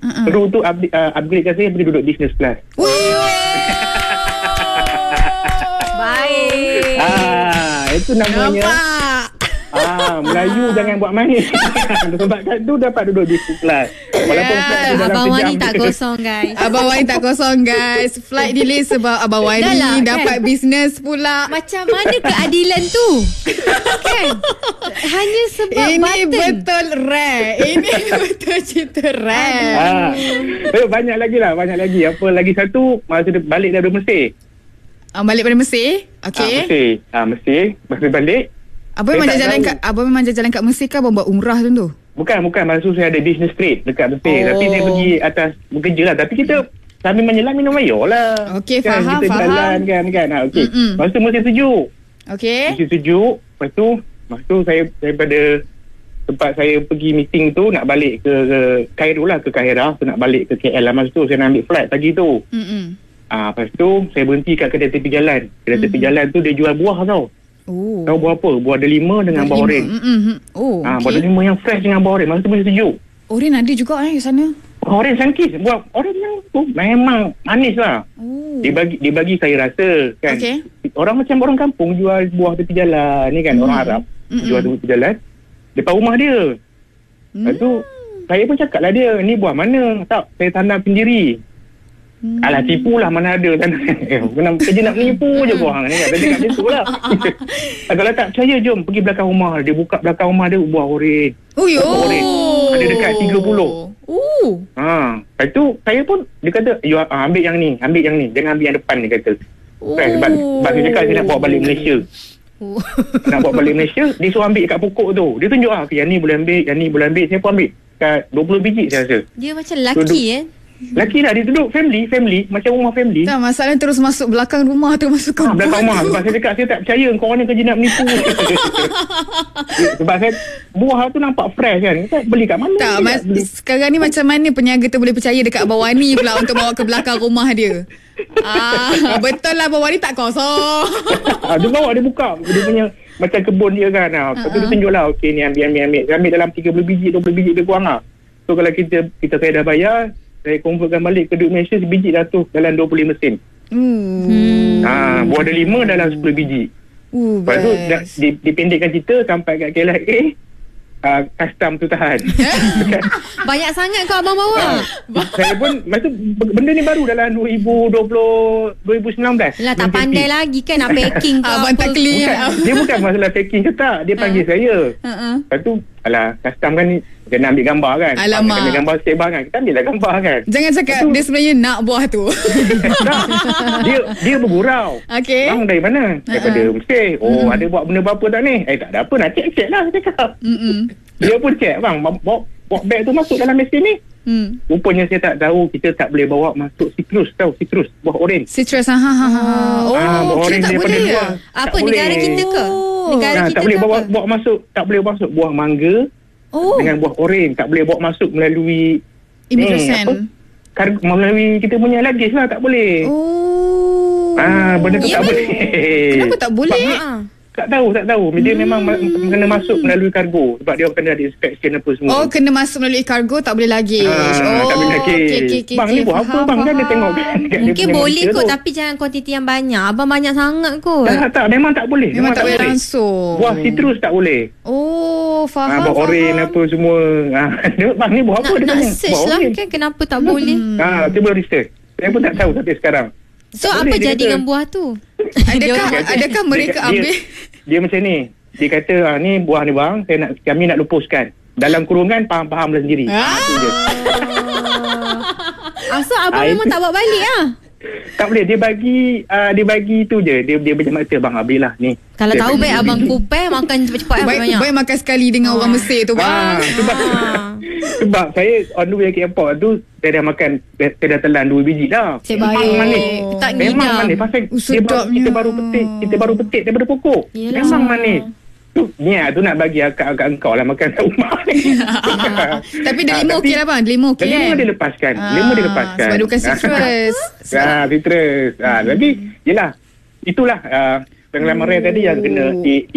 Terus tu upgradekan saya pergi duduk business class. Baik. Itu namanya Melayu jangan buat manis. Sebab kat tu dapat duduk di kelas. Walaupun flight tu dalam Abang Wani sejam tak je. kosong guys. Abang Wani tak kosong guys. Flight delay sebab Abang Wani Dah lah, dapat kan? bisnes pula. Macam mana keadilan tu? Kan? Hanya sebab Ini button. betul rare. Ini betul cerita rare. Banyak lagi lah. Banyak lagi. Apa lagi satu, masa dia balik dari Mesir. Balik pada Mesir. Okay. Mesir. Masa balik, Abang memang Saya tak jalan tahu. kat Abang memang jalan kat Mesir ke abang buat umrah tu? Bukan. Masa tu saya ada business trip dekat Mesir. Tapi saya pergi atas bekerja lah. Tapi kita sambil menyelam minum air lah. Okey, kan, faham, kita faham. jalan kan. Okey. Masa tu musim sejuk. Okay. Musim sejuk. Lepas tu saya daripada tempat saya pergi meeting tu nak balik ke Cairo lah, ke Kahirah. Tu nak balik ke KL lah. Masa tu saya nak ambil flight pagi tu. Lepas tu saya berhenti kat kedai tepi jalan. Kedai tepi jalan tu dia jual buah tau. Tahu buah apa? Buah delima dengan buah oren. Buah delima yang fresh dengan buah oren. Masa tu masih sejuk. Oren ada juga di sana. Buah oren sangkis. Buah oren yang tu memang manis lah. Dia bagi saya rasa kan. Okay. Orang macam orang kampung jual buah tepi jalan ni kan. Orang Arab jual tepi jalan depan rumah dia. Lepas tu saya pun cakap lah dia, ni buah mana? Tak, saya tanam sendiri. Alah, tipu lah, mana ada tanam. Kerja nak menipu je korang ni kan. Saya cakap macam tu lah. Kalau tak percaya, jom pergi belakang rumah. Dia buka belakang rumah dia, buah oren. Buah oren. Ada dekat 30. Lepas tu saya pun, dia kata, ambil yang ni. Jangan ambil yang depan, dia kata. Kan, sebab saya cakap saya nak bawa balik Malaysia. Nak bawa balik Malaysia, dia suruh ambil kat pokok tu. Dia tunjuk yang ni boleh ambil, yang ni boleh ambil. Saya pun ambil kat 20 biji saya rasa. Dia macam lelaki Lelaki lah, dia duduk family, macam rumah family. Tak, masalahnya terus masuk belakang rumah tu, masuk kebun. Belakang rumah. Sebab saya cakap, saya tak percaya korang ni kerja nak menipu. Sebab saya, buah tu nampak fresh kan. Saya beli kat mana? Tak, sekarang ni macam mana peniaga tu boleh percaya dekat Abang Wani pula untuk bawa ke belakang rumah dia? Betul lah, Abang Wani tak kosong. Dia bawa, dia buka. Dia punya macam kebun dia kan. Lepas tu dia tunjuk lah, okey ni ambil. Saya ambil dalam 30 biji, 20 biji dia kurang lah. So kalau saya dah bayar, saya convertkan balik ke duit Malaysia, sebiji dah tu dalam 25 sen. Buah delima dalam 10 biji. Lepas tu dipendekkan cerita sampai kat KLIA, custom tu tahan. Banyak sangat kau abang bawa. Saya pun masa benda ni baru dalam 2019. Lah tak pandai lagi kan nak packing ke Abang tak clear. Dia bukan masalah packing ke tak. Dia panggil saya. Lepas tu custom kan ni kena ambil gambar kan. Alamak. Ambil gambar sebang kan. Kita ambil lah gambar kan. Jangan cakap dia sebenarnya nak buah tu. Dia bergurau. Okay. Bang dari mana? Daripada Mesir. Ada buat benda apa tak ni? Tak ada apa, nak cek lah saya cakap. Dia pun cek, bang bawa beg tu masuk dalam mesin ni. Rupanya saya tak tahu kita tak boleh bawa masuk citrus, buah oren. Citrus. Buah oren kita tak daripada boleh. luar. Apa Tak negara boleh. kita ke? Negara kita tak boleh ke bawa apa? masuk, tak boleh masuk buah mangga dengan buah oren, tak boleh bawa masuk melalui Immigration. melalui kita punya lagis lah, tak boleh. Benda tu tak boleh. Kenapa tak boleh? Tak tahu. Dia memang kena masuk melalui kargo. Sebab dia kena ada inspection apa semua. Kena masuk melalui kargo, tak boleh lagi. Tak boleh lagi. Okay, Bang, ni buat apa bang? Kan dia tengok kan. Mungkin boleh kot, tapi jangan kuantiti yang banyak. Abang banyak sangat kot. Tak, memang tak boleh. Memang tak boleh langsung. Buah citrus tak boleh. Faham. Buah oren apa semua. Bang, ni buah apa? Nak search lah kan kenapa tak boleh. Cuba research. Saya pun tak tahu sampai sekarang. So tak apa boleh, jadi dengan buah tu? Adakah mereka ambil? Dia macam ni. Dia kata, ni buah ni bang, kami nak lepaskan. Dalam kurungan, faham-faham lah sendiri. Itu je. So abang memang tak bawa balik lah? Tak boleh. Dia bagi tu je. Dia banyak mata, bang ambil lah ni. Kalau tahu baik abang kupai makan cepat-cepat banyak. Baik makan sekali dengan orang Mesir tu bang. Sebab saya on the way ke airport tu, saya dah makan, saya dah telan 2 biji dah. Memang manis. Tak Memang ngidam. manis. Pasal kita baru petik daripada pokok. Yelah. Memang manis. Tu nak bagi akak engkau lah makan kat rumah ni. Tapi delima okey lah bang. Delima okey Delima dia lepaskan. Sebab dia bukan citrus. Citrus. Tapi yelah, itulah pengalaman rare tadi yang kena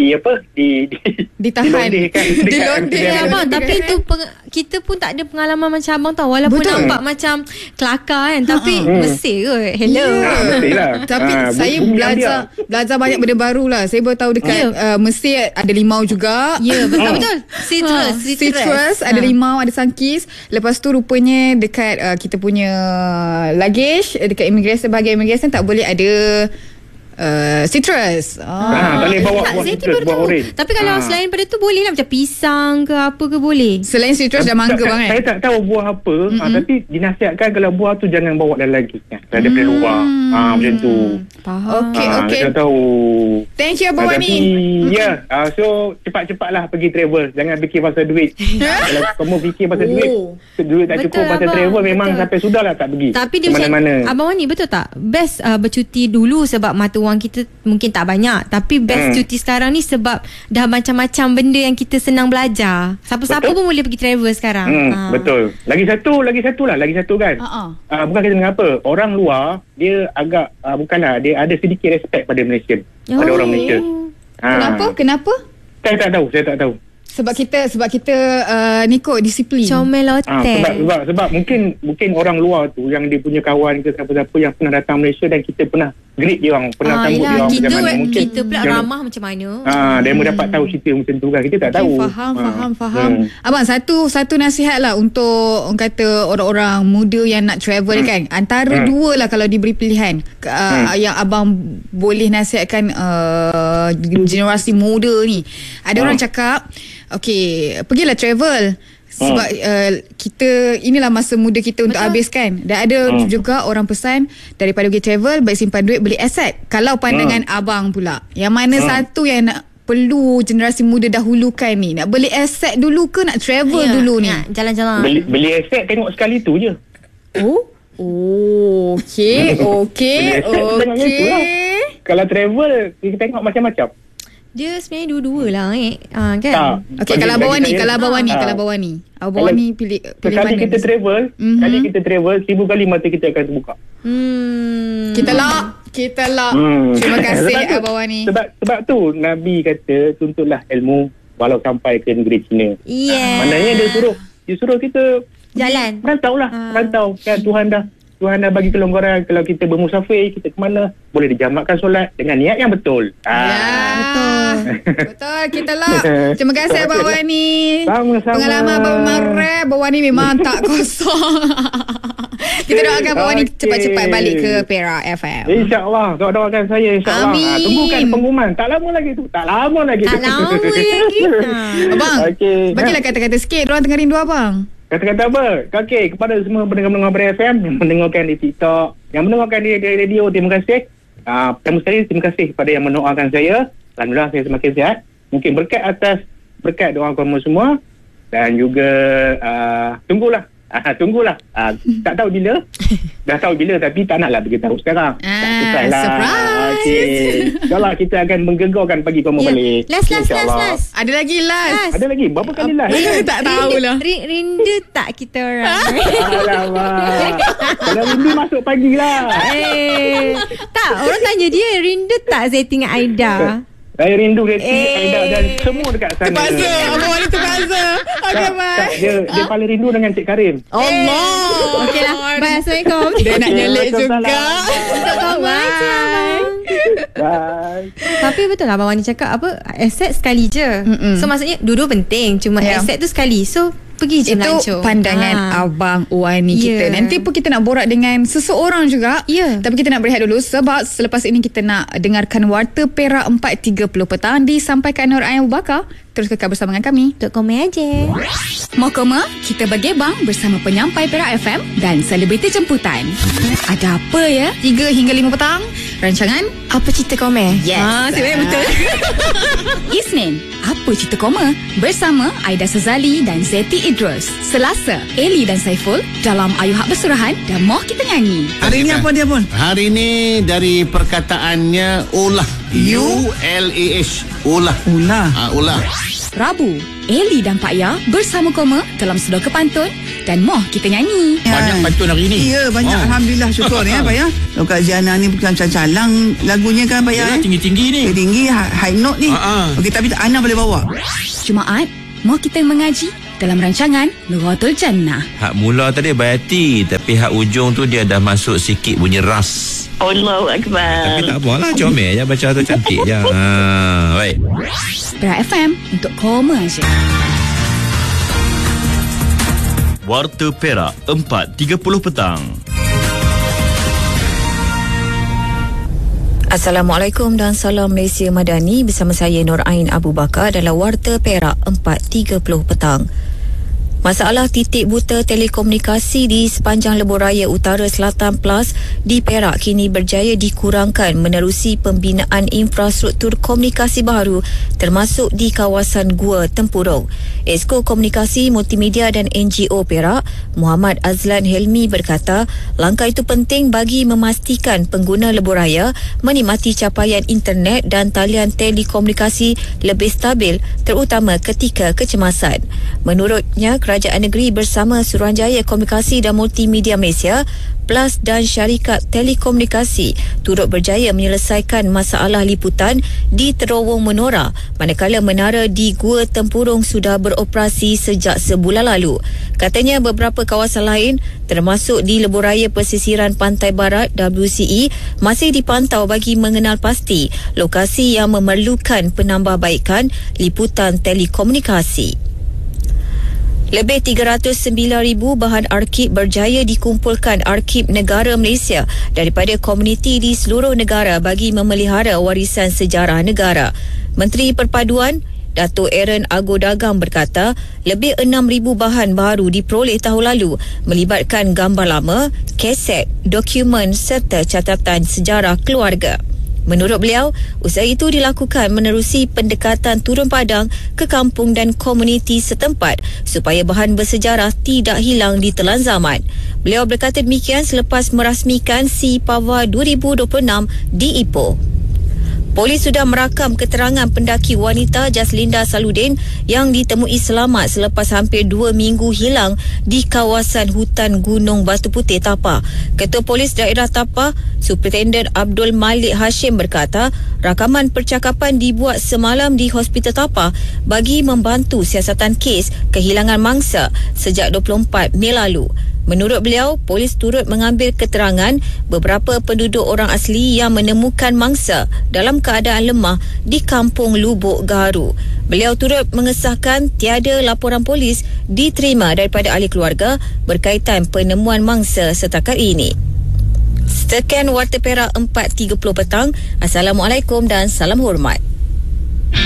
ditahan. Dilondek abang. Tapi itu kita pun tak ada pengalaman macam abang tahu. Walaupun nampak macam kelakar kan, tapi Mesir ke? Hello. Mesir lah. Tapi saya belajar banyak benda baru lah. Saya baru tahu dekat Mesir ada limau juga. Ya, betul. Citrus ada limau, ada sangkis. Lepas tu rupanya dekat kita punya luggage, dekat bahagian immigration tak boleh ada citrus. Tak boleh bawa citrus, bawa orange. Tapi kalau selain pada tu boleh lah, macam pisang ke apa ke boleh. Selain citrus dan mangga bang kan? Saya tak tahu buah apa, tapi dinasihatkan kalau buah tu jangan bawa dalam luggage kan. Daripada luar. Macam tu. Faham. Okey. Saya tahu. Thank you Abang Wani. Ya. So cepat-cepatlah pergi travel. Jangan fikir pasal duit. Kalau kamu fikir pasal duit tak cukup pasal travel, memang sampai sudahlah tak pergi. Tapi dia mana-mana. Abang Wani betul tak? Best bercuti dulu sebab mata wang kita mungkin tak banyak, tapi best cuti sekarang ni sebab dah macam-macam benda yang kita senang belajar. Siapa-siapa pun boleh pergi travel sekarang. Betul. Lagi satu kan. Bukan kita mengapa orang luar dia agak bukanlah, dia ada sedikit respect pada Malaysia, pada orang Malaysia. Kenapa? Saya tak tahu. Sebab kita ni kot disiplin. Comel hotel. Sebab mungkin orang luar tu yang dia punya kawan ke siapa-siapa yang pernah datang Malaysia dan kita pernah greet dia orang, pernah sambut dia orang macam mana. Mungkin kita pula ramah macam mana. Dia mendapat tahu cerita macam tu kan. Kita tak tahu. Faham. Abang, satu nasihat lah untuk orang kata orang-orang muda yang nak travel kan. Antara dua lah kalau diberi pilihan yang abang boleh nasihatkan generasi muda ni. Ada orang cakap, okey, pergilah travel. Sebab kita inilah masa muda kita untuk habiskan. Dan ada juga orang pesan, daripada pergi travel, baik simpan duit beli aset. Kalau pandangan abang pula, yang mana satu yang nak perlu generasi muda dahulukan ni? Nak beli aset dulu ke nak travel dulu ni? Jalan-jalan. Beli aset tengok sekali tu je. Okey. Kalau travel kita tengok macam-macam. Dia sebenarnya dua-dua lah kan. Okey, kalau Abang Wani pilih sekali mana? Kita travel, kali kita travel 1000 kali mata kita akan terbuka. Kita lock. Terima kasih Abang Wani. Sebab tu Nabi kata tuntutlah ilmu walau sampai ke negeri China. Maknanya dia suruh kita jalan. Rantau kan. Tuhan dah bagi kelonggaran. Kalau kita bermusafir, kita ke mana, boleh dijamakkan solat dengan niat yang betul. Betul. Kita lock. Terima kasih Abang Wani. Sama-sama. Pengalaman Abang Marah, Abang Wani memang tak kosong. Kita doakan Abang Wani cepat-cepat balik ke Perak FM. InsyaAllah. Doakan saya, insyaAllah. Tunggukan pengumuman. Tak lama lagi. Abang, bagilah kata-kata sikit. Diorang tengah rindu abang. Kata-kata apa? Okey, kepada semua pendengar-pendengar Berai FM yang mendengarkan di TikTok, yang mendengarkan di radio, terima kasih. Pertama sekali, terima kasih kepada yang mendoakan saya. Alhamdulillah saya semakin sihat. Mungkin berkat doa kamu semua. Dan juga tunggulah. Tak tahu bila. Dah tahu bila tapi tak naklah beritahu sekarang. Surprise. Okey. InsyaAllah kita akan menggegarkan pagi kamu balik. Last. Ada lagi last. Ada lagi? Berapa kali last? Tak tahulah. Rindu tak kita orang? Alamak. Kalau rindu masuk pagi lah. Tak, orang tanya dia rindu tak Zeti dengan Aida? Saya rindu Zeti, Aida dan semua dekat sana. Terpaksa. Abang Wani terpaksa. Okay, bye. Dia paling rindu dengan Cik Karim. Allah. Okey lah. Bye. Assalamualaikum. Dia nak nyelek juga. Untuk kau bye. Bye. Tapi betul lah Abang Wani cakap apa, aset sekali je. So maksudnya dua-dua penting. Cuma aset tu sekali. So pergi je itu pandangan Abang Wani kita. Nanti pun kita nak borak dengan seseorang juga. Tapi kita nak berehat dulu sebab selepas ini kita nak dengarkan Warta Perak 4.30 petang disampaikan Nur Ain Abu Bakar. Terus kekal bersama dengan kami. Untuk komen aja. Mau koma? Kita bergebang bersama penyampai Perak FM dan selebriti jemputan. Ada apa ya? 3 hingga 5 petang. Rancangan Apa Cerita Komen? Yes. Sebenarnya betul. Isnin, Apa Cerita Koma? Bersama Aida Sazali dan Zeti Idrus. Selasa, Eli dan Saiful dalam Ayu Hak Bersurahan dan Moh Kita Nyanyi. Hari ini apa dia pun? Hari ini dari perkataannya ulah. U-L-A-H. Ulah. Rabu, Eli dan Pak Ya bersama Koma dalam Sedor Kepantun dan moh kita nyanyi. Banyak pantun hari ni. Ya, banyak. Alhamdulillah, syukur ya, Pak ya. Kalau Kak Ziana ni bukan calang lagunya kan, Pak ya. Tinggi-tinggi ni. Tinggi, high note ni. Okey, tapi Ana boleh bawa. Jumaat, moh kita mengaji dalam rancangan Nuratul Jannah. Hak mula tadi Bayati, tapi hak ujung tu dia dah masuk sikit bunyi ras. Allahu Akbar. Tapi tak apalah, comel je baca tu, cantik je. Baik. Perak FM untuk koma aja. Warta Perak 4.30 petang. Assalamualaikum dan salam Malaysia Madani, bersama saya Nur Ain Abu Bakar dalam Warta Perak 4.30 petang. Masalah titik buta telekomunikasi di sepanjang Lebuhraya Utara Selatan Plus di Perak kini berjaya dikurangkan menerusi pembinaan infrastruktur komunikasi baru termasuk di kawasan Gua Tempurung. Esko Komunikasi Multimedia dan NGO Perak, Muhammad Azlan Helmi berkata, langkah itu penting bagi memastikan pengguna Lebuhraya menikmati capaian internet dan talian telekomunikasi lebih stabil terutama ketika kecemasan. Menurutnya, Kerajaan Negeri bersama Suruhanjaya Komunikasi dan Multimedia Malaysia Plus dan syarikat telekomunikasi turut berjaya menyelesaikan masalah liputan di terowong menora, manakala menara di Gua Tempurung sudah beroperasi sejak sebulan lalu. Katanya beberapa kawasan lain termasuk di Lebuhraya Pesisiran Pantai Barat WCE masih dipantau bagi mengenal pasti lokasi yang memerlukan penambahbaikan liputan telekomunikasi. Lebih 309,000 bahan arkib berjaya dikumpulkan Arkib Negara Malaysia daripada komuniti di seluruh negara bagi memelihara warisan sejarah negara. Menteri Perpaduan Dato' Aaron Ago Dagang berkata, lebih 6,000 bahan baru diperoleh tahun lalu melibatkan gambar lama, kaset, dokumen serta catatan sejarah keluarga. Menurut beliau, usaha itu dilakukan menerusi pendekatan turun padang ke kampung dan komuniti setempat supaya bahan bersejarah tidak hilang di telan zaman. Beliau berkata demikian selepas merasmikan Si Pava 2026 di Ipoh. Polis sudah merakam keterangan pendaki wanita Jaslinda Saludin yang ditemui selamat selepas hampir 2 minggu hilang di kawasan hutan Gunung Batu Putih, Tapah. Ketua Polis Daerah Tapah, Superintendent Abdul Malik Hashim berkata, rakaman percakapan dibuat semalam di Hospital Tapah bagi membantu siasatan kes kehilangan mangsa sejak 24 Mei lalu. Menurut beliau, polis turut mengambil keterangan beberapa penduduk orang asli yang menemukan mangsa dalam keadaan lemah di Kampung Lubuk Gaharu. Beliau turut mengesahkan tiada laporan polis diterima daripada ahli keluarga berkaitan penemuan mangsa setakat ini. Sekian Warta Perak 4.30 petang. Assalamualaikum dan salam hormat.